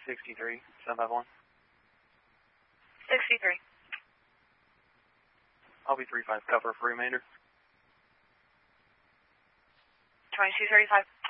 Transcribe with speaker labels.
Speaker 1: 63, 751.
Speaker 2: 63.
Speaker 1: I'll be 35 cover for remainder.
Speaker 2: 2235.